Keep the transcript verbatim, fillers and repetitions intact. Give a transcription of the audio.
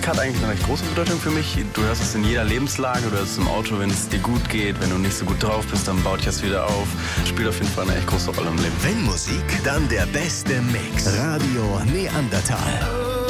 Musik hat eigentlich eine recht große Bedeutung für mich. Du hörst es in jeder Lebenslage, du hörst es im Auto, wenn es dir gut geht, wenn du nicht so gut drauf bist, dann baut dich das wieder auf. Spielt auf jeden Fall eine echt große Rolle im Leben. Wenn Musik, dann der beste Mix. Radio Neandertal.